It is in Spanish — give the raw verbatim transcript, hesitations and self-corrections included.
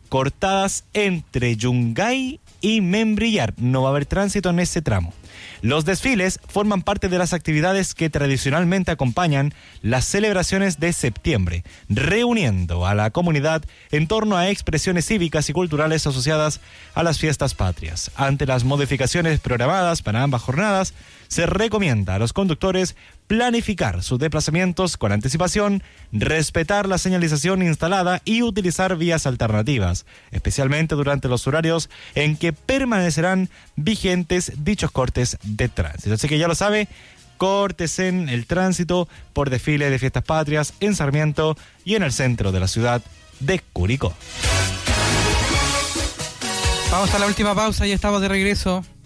cortadas entre Yungay y Membrillar. No va a haber tránsito en ese tramo. Los desfiles forman parte de las actividades que tradicionalmente acompañan las celebraciones de septiembre, reuniendo a la comunidad en torno a expresiones cívicas y culturales asociadas a las fiestas patrias. Ante las modificaciones programadas para ambas jornadas, se recomienda a los conductores planificar sus desplazamientos con anticipación, respetar la señalización instalada y utilizar vías alternativas, especialmente durante los horarios en que permanecerán vigentes dichos cortes de tránsito. Así que ya lo sabe, cortes en el tránsito por desfile de fiestas patrias en Sarmiento y en el centro de la ciudad de Curicó. Vamos a la última pausa y estamos de regreso.